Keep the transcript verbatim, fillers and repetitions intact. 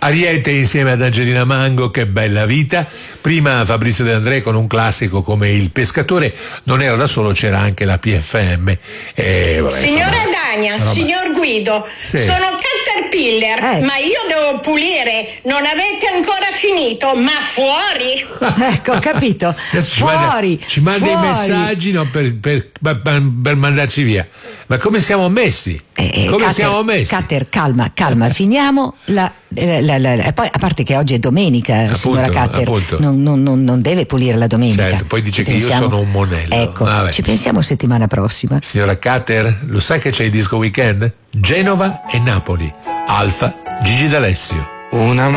Ariete insieme ad Angelina Mango, Che bella vita. Prima Fabrizio De André con un classico come Il pescatore. Non era da solo, c'era anche la P F M. E, vabbè, Signora insomma, Dania, roba. signor Guido, Sì. sono Caterpillar, Eh. ma io devo pulire. Non avete ancora finito, ma fuori. Ecco, ho capito. Adesso ci Fuori, manda, ci manda i fuori. messaggi no, per, per, per, per mandarci via. Ma come siamo messi? Eh, eh, come Cater, siamo messi? Cater, calma, calma, finiamo la, la, la, la- e poi a parte che oggi è domenica, Appunto, signora Cater, appunto. non, non, non, non deve pulire la domenica. Certo, poi dice Ci che io pensiamo- sono un monello. Ecco, Vabbè. ci pensiamo settimana prossima. Signora Cater, lo sai che c'è il disco weekend? Genova e Napoli. Alfa, Gigi D'Alessio. Una